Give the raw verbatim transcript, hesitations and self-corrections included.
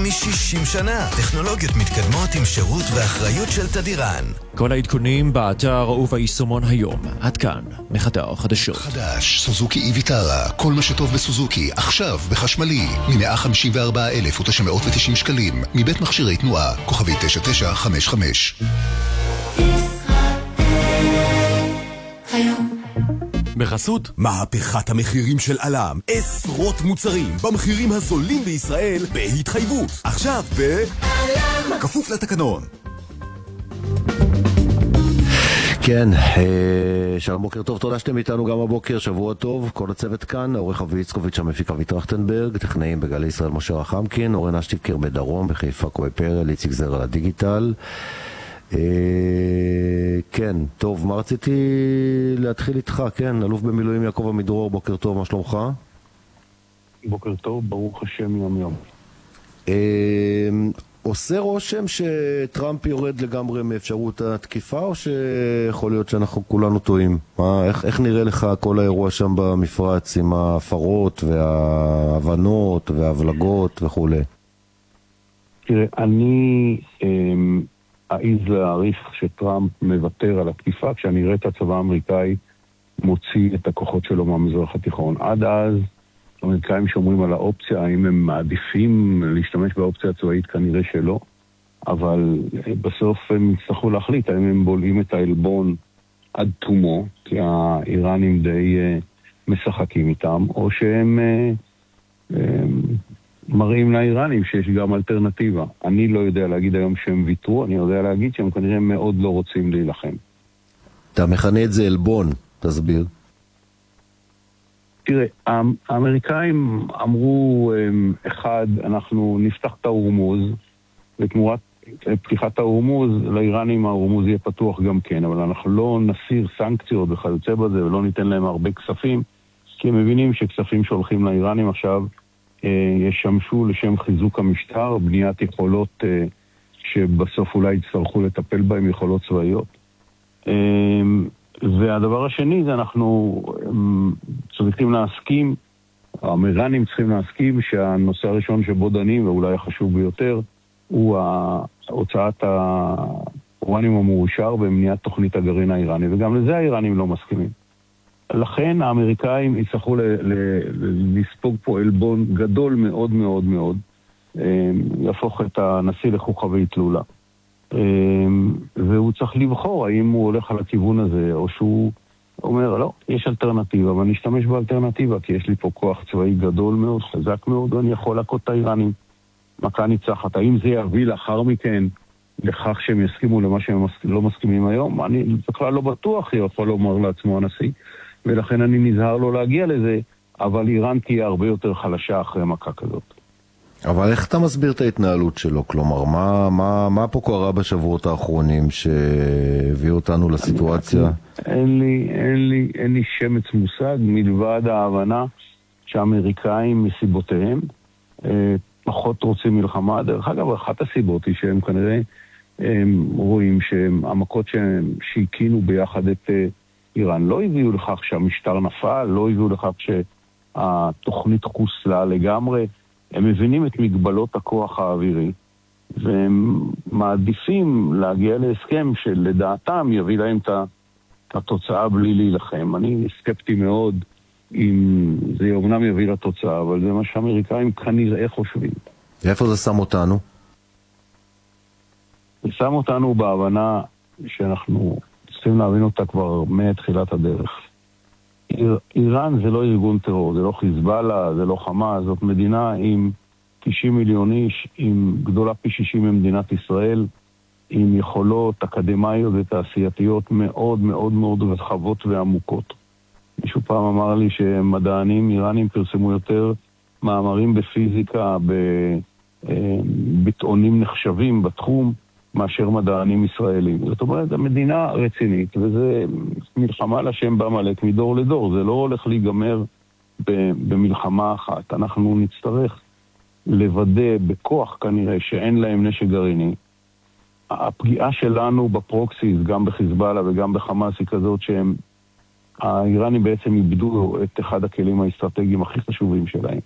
מ-שישים שנה. טכנולוגיות מתקדמות עם שירות ואחריות של תדירן. כל העדכונים באתר וביישומון היום. עד כאן, מחדר חדשות. חדש, סוזוקי איביטרה. כל מה שטוב בסוזוקי, עכשיו בחשמלי. מ-מאה חמישים וארבעה אלף ותשע מאות ותשעים שקלים. מבית מכשירי תנועה, כוכבי תשע תשע חמש חמש. בחסות מהפכת המחירים של אלם, עשרות מוצרים במחירים הזולים בישראל בהתחייבות. עכשיו באלם, כפוף לתקנון. כן, שלום, בוקר טוב, תודה שאתם איתנו גם הבוקר, שבוע טוב, כל הצוות כאן, העורך אבי יצקוביץ', המפיק אבי טרכטנברג, טכנאים בגלי ישראל משה רחמקין, אורן אשטיבקר בדרום, בחיפה קובי פרל, איציק זר על הדיגיטל. כן, טוב, מה רציתי להתחיל איתך, כן, אלוף במילואים יעקב עמידרור, בוקר טוב, מה שלומך? בוקר טוב, ברוך השם יום יום. עושה רושם שטראמפ יורד לגמרי מאפשרות התקיפה, או שיכול להיות שאנחנו כולנו טועים? מה, איך, איך נראה לך כל האירוע שם במפרץ עם ההפרות וההבנות וההבלגות וכו'? תראה, אני אעיז להעריך שטראמפ מוותר על התקיפה, כשאני אראה את הצבא האמריקאי מוציא את הכוחות שלו מהמזרח התיכון. עד אז האמריקאים שומרים על האופציה, האם הם מעדיפים להשתמש באופציה הצבאית, כנראה שלא, אבל בסוף הם יצטרכו להחליט האם הם בולעים את העלבון עד תומו, כי האיראנים די uh, משחקים איתם, או שהם uh, um, מראים לאיראנים שיש גם אלטרנטיבה. אני לא יודע להגיד היום שהם ויתרו, אני יודע להגיד שהם כנראה מאוד לא רוצים להילחם. אתה מכנה את זה עלבון, תסביר. תראה, האמריקאים אמרו, אחד, אנחנו נפתח את ההורמוז, ותמורת פתיחת ההורמוז, לאיראנים ההורמוז יהיה פתוח גם כן, אבל אנחנו לא נסיר סנקציות וכיוצא בזה, ולא ניתן להם הרבה כספים, כי הם מבינים שכספים שהולכים לאיראנים עכשיו, ישמשו לשם חיזוק המשטר, בניית יכולות שבסוף אולי יצטרכו לטפל בהם, יכולות צבאיות. והדבר השני זה אנחנו צריכים להסכים, האמריקנים צריכים להסכים שהנושא הראשון שבו דנים, ואולי החשוב ביותר, הוא הוצאת האורניום המאושר במניעת תוכנית הגרעין האיראני, וגם לזה האיראנים לא מסכימים. לכן האמריקאים יצטרכו לספוג פה עלבון גדול מאוד מאוד מאוד, יהפוך את הנשיא לכוכבי תלולה. והוא צריך לבחור האם הוא הולך על הכיוון הזה, או שהוא אומר, לא, יש אלטרנטיבה, ואני אשתמש באלטרנטיבה, כי יש לי פה כוח צבאי גדול מאוד, חזק מאוד, ואני יכול להכות את האיראנים. מכה ניצחת. האם זה יביא לאחר מכן לכך שהם יסכימו למה שהם לא מסכימים היום? אני בכלל לא בטוח, יכול לומר לעצמו הנשיא, ולכן אני נזהר לא להגיע לזה, אבל איראן תהיה הרבה יותר חלשה אחרי מכה כזאת. אבל איך אתה מסביר את ההתנהלות שלו? כלומר, מה, מה, מה פה קרה בשבועות האחרונים שהביאו אותנו לסיטואציה? אין לי, אין לי, אין לי שמץ מושג מלבד ההבנה שהאמריקאים מסיבותיהם פחות רוצים מלחמה. דרך אגב, אחת הסיבות היא שהם כנראה הם רואים שהמכות שהם שהקינו ביחד את איראן לא הביאו לכך שהמשטר נפל, לא הביאו לכך שהתוכנית חוסלה לגמרי. הם מבינים את מגבלות הכוח האווירי, והם מעדיפים להגיע להסכם שלדעתם יביא להם את התוצאה בלי להילחם. אני סקפטי מאוד אם זה אומנם יביא לתוצאה, אבל זה מה שהאמריקאים כנראה חושבים. איפה זה שם אותנו? זה שם אותנו בהבנה שאנחנו צריכים להבין אותה כבר מתחילת הדרך. איראן זה לא ארגון טרור, זה לא חיזבאללה, זה לא חמאס, זאת מדינה עם תשעים מיליון איש, עם גדולה פי שישים ממדינת ישראל, עם יכולות אקדמיות ותעשייתיות מאוד מאוד מאוד רחבות ועמוקות. מישהו פעם אמר לי שמדענים איראנים פרסמו יותר מאמרים בפיזיקה, בטעונים נחשבים בתחום, מאשר מדענים ישראלים. זאת אומרת, זו מדינה רצינית, וזה מלחמה לשם במלך מדור לדור. זה לא הולך להיגמר במלחמה אחת. אנחנו נצטרך לוודא בכוח כנראה שאין להם נשק גרעיני. הפגיעה שלנו בפרוקסיס, גם בחיזבאללה וגם בחמאס, היא כזאת שהם, האיראנים בעצם איבדו את אחד הכלים האסטרטגיים הכי חשובים שלהם.